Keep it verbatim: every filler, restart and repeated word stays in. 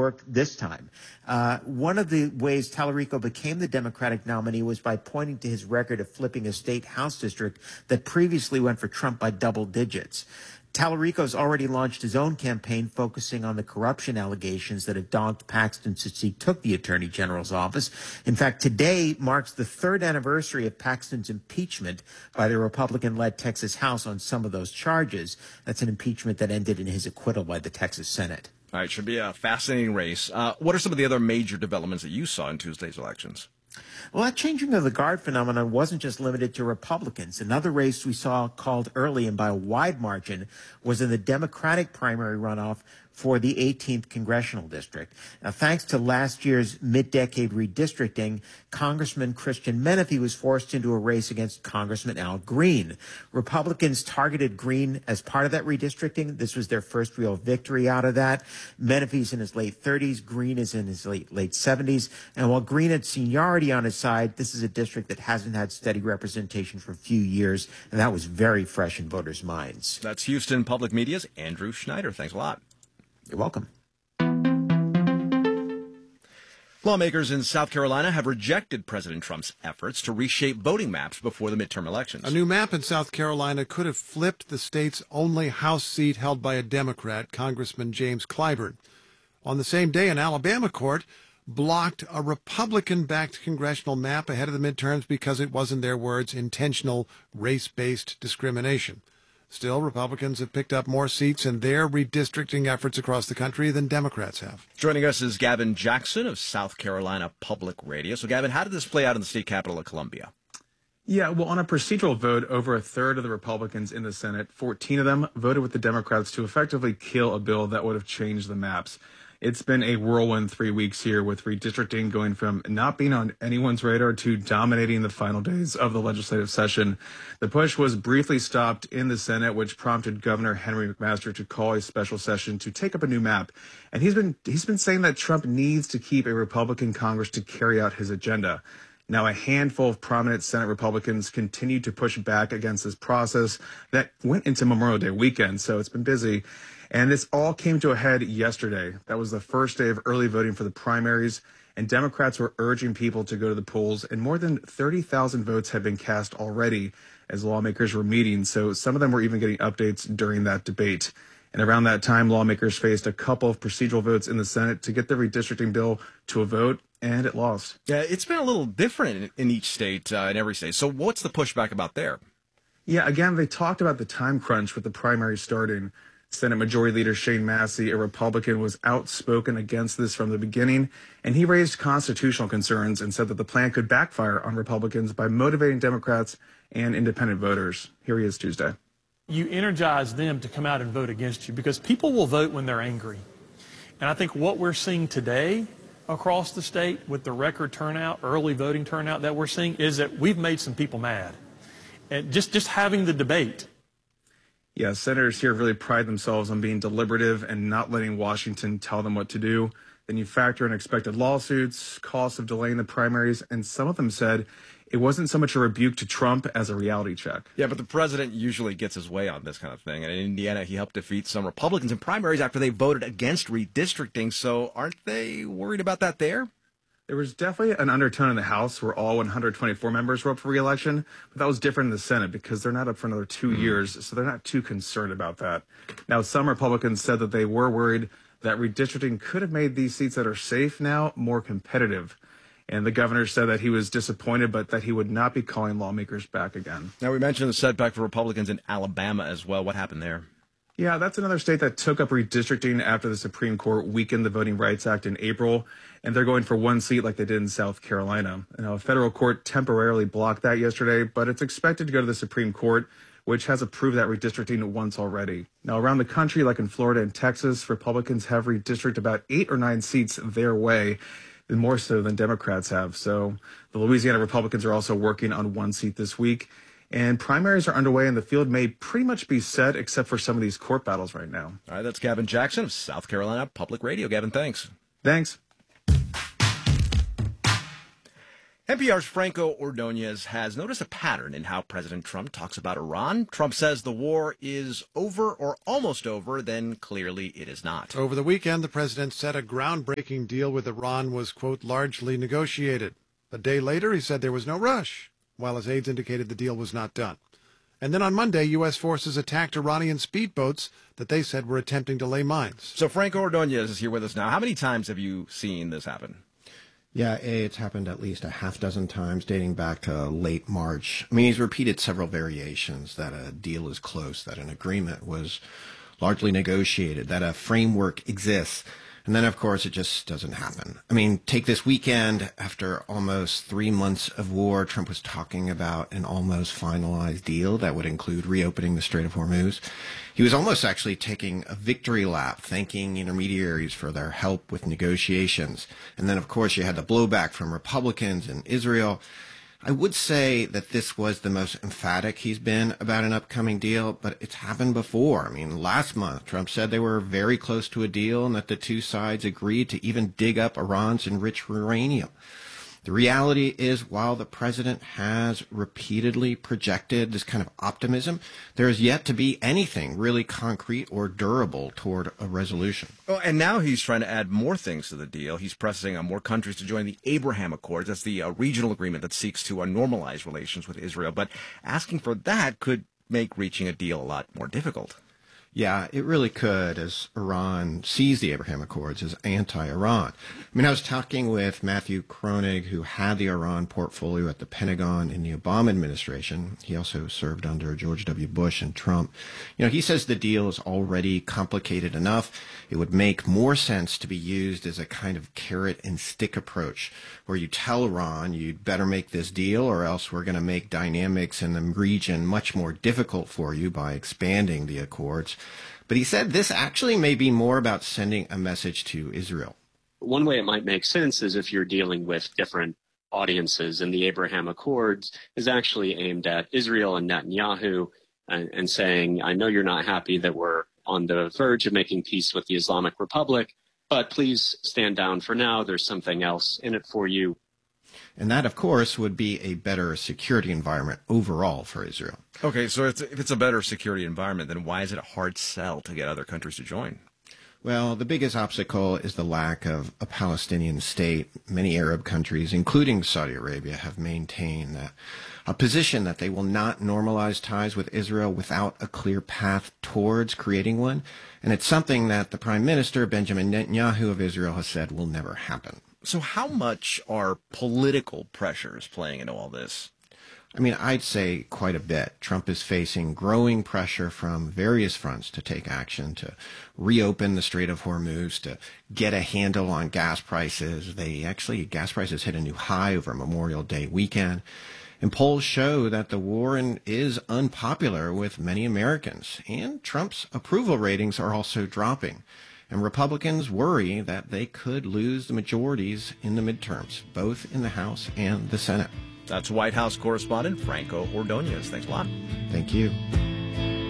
work this time. Uh, one of the ways Tallarico became the Democratic nominee was by pointing to his record of flipping a state House district that previously went for Trump by double digits. Tallarico's already launched his own campaign focusing on the corruption allegations that have dogged Paxton since he took the Attorney General's office. In fact, today marks the third anniversary of Paxton's impeachment by the Republican-led Texas House on some of those charges. That's an impeachment that ended in his acquittal by the Texas Senate. All right, should be a fascinating race. Uh, what are some of the other major developments that you saw in Tuesday's elections? Well, that changing of the guard phenomenon wasn't just limited to Republicans. Another race we saw called early and by a wide margin was in the Democratic primary runoff for the eighteenth Congressional District. Now, thanks to last year's mid-decade redistricting, Congressman Christian Menefee was forced into a race against Congressman Al Green. Republicans targeted Green as part of that redistricting. This was their first real victory out of that. Menefee's in his late thirties. Green is in his late, late seventies. And while Green had seniority on his side, this is a district that hasn't had steady representation for a few years, and that was very fresh in voters' minds. That's Houston Public Media's Andrew Schneider. Thanks a lot. You're welcome. Lawmakers in South Carolina have rejected President Trump's efforts to reshape voting maps before the midterm elections. A new map in South Carolina could have flipped the state's only House seat held by a Democrat, Congressman James Clyburn. On the same day, an Alabama court blocked a Republican-backed congressional map ahead of the midterms because it was, in their words, intentional race-based discrimination. Still, Republicans have picked up more seats in their redistricting efforts across the country than Democrats have. Joining us is Gavin Jackson of South Carolina Public Radio. So, Gavin, how did this play out in the state capital of Columbia? Yeah, well, on a procedural vote, over a third of the Republicans in the Senate, fourteen of them, voted with the Democrats to effectively kill a bill that would have changed the maps. It's been a whirlwind three weeks here with redistricting going from not being on anyone's radar to dominating the final days of the legislative session. The push was briefly stopped in the Senate, which prompted Governor Henry McMaster to call a special session to take up a new map. And he's been he's been saying that Trump needs to keep a Republican Congress to carry out his agenda. Now, a handful of prominent Senate Republicans continue to push back against this process that went into Memorial Day weekend, so it's been busy. And this all came to a head yesterday. That was the first day of early voting for the primaries, and Democrats were urging people to go to the polls, and more than thirty thousand votes had been cast already as lawmakers were meeting, so some of them were even getting updates during that debate. And around that time, lawmakers faced a couple of procedural votes in the Senate to get the redistricting bill to a vote, and it lost. Yeah, it's been a little different in, in each state, uh, in every state. So what's the pushback about there? Yeah, again, they talked about the time crunch with the primary starting. Senate Majority Leader Shane Massey, a Republican, was outspoken against this from the beginning, and he raised constitutional concerns and said that the plan could backfire on Republicans by motivating Democrats and independent voters. Here he is Tuesday. You energize them to come out and vote against you because people will vote when they're angry. And I think what we're seeing today across the state with the record turnout, early voting turnout that we're seeing is that we've made some people mad. And just, just having the debate. Yeah, senators here really pride themselves on being deliberative and not letting Washington tell them what to do. Then you factor in expected lawsuits, costs of delaying the primaries, and some of them said it wasn't so much a rebuke to Trump as a reality check. Yeah, but the president usually gets his way on this kind of thing. And in Indiana, he helped defeat some Republicans in primaries after they voted against redistricting. So aren't they worried about that there? There was definitely an undertone in the House where all one hundred twenty-four members were up for re-election, but that was different in the Senate because they're not up for another two mm. years, so they're not too concerned about that. Now, some Republicans said that they were worried that redistricting could have made these seats that are safe now more competitive. And the governor said that he was disappointed, but that he would not be calling lawmakers back again. Now, we mentioned the setback for Republicans in Alabama as well. What happened there? Yeah, that's another state that took up redistricting after the Supreme Court weakened the Voting Rights Act in April, and they're going for one seat like they did in South Carolina. Now, a federal court temporarily blocked that yesterday, but it's expected to go to the Supreme Court, which has approved that redistricting once already. Now, around the country, like in Florida and Texas, Republicans have redistricted about eight or nine seats their way, and more so than Democrats have. So the Louisiana Republicans are also working on one seat this week. And primaries are underway, and the field may pretty much be set except for some of these court battles right now. All right, that's Gavin Jackson of South Carolina Public Radio. Gavin, thanks. Thanks. N P R's Franco Ordonez has noticed a pattern in how President Trump talks about Iran. Trump says the war is over or almost over, then clearly it is not. Over the weekend, the president said a groundbreaking deal with Iran was, quote, largely negotiated. A day later, he said there was no rush, while his aides indicated the deal was not done. And then on Monday, U S forces attacked Iranian speedboats that they said were attempting to lay mines. So Franco Ordonez is here with us now. How many times have you seen this happen? Yeah, A, it's happened at least a half dozen times dating back to late March. I mean, he's repeated several variations that a deal is close, that an agreement was largely negotiated, that a framework exists. And then, of course, it just doesn't happen. I mean, take this weekend. After almost three months of war, Trump was talking about an almost finalized deal that would include reopening the Strait of Hormuz. He was almost actually taking a victory lap, thanking intermediaries for their help with negotiations. And then, of course, you had the blowback from Republicans in Israel. I would say that this was the most emphatic he's been about an upcoming deal, but it's happened before. I mean, last month, Trump said they were very close to a deal and that the two sides agreed to even dig up Iran's enriched uranium. The reality is, while the president has repeatedly projected this kind of optimism, there is yet to be anything really concrete or durable toward a resolution. Oh, and now he's trying to add more things to the deal. He's pressing on more countries to join the Abraham Accords. That's the uh, regional agreement that seeks to uh, normalize relations with Israel. But asking for that could make reaching a deal a lot more difficult. Yeah, it really could, as Iran sees the Abraham Accords as anti-Iran. I mean, I was talking with Matthew Kronig, who had the Iran portfolio at the Pentagon in the Obama administration. He also served under George W. Bush and Trump. You know, he says the deal is already complicated enough. It would make more sense to be used as a kind of carrot and stick approach, where you tell Iran, you'd better make this deal or else we're going to make dynamics in the region much more difficult for you by expanding the accords. But he said this actually may be more about sending a message to Israel. One way it might make sense is if you're dealing with different audiences, and the Abraham Accords is actually aimed at Israel and Netanyahu and, and saying, I know you're not happy that we're on the verge of making peace with the Islamic Republic, but please stand down for now. There's something else in it for you. And that, of course, would be a better security environment overall for Israel. Okay, so it's, if it's a better security environment, then why is it a hard sell to get other countries to join? Well, the biggest obstacle is the lack of a Palestinian state. Many Arab countries, including Saudi Arabia, have maintained that a position that they will not normalize ties with Israel without a clear path towards creating one. And it's something that the Prime Minister, Benjamin Netanyahu of Israel, has said will never happen. So how much are political pressures playing into all this? I mean, I'd say quite a bit. Trump is facing growing pressure from various fronts to take action, to reopen the Strait of Hormuz, to get a handle on gas prices. They actually, gas prices hit a new high over Memorial Day weekend. And polls show that the war in, is unpopular with many Americans. And Trump's approval ratings are also dropping. And Republicans worry that they could lose the majorities in the midterms, both in the House and the Senate. That's White House correspondent Franco Ordonez. Thanks a lot. Thank you.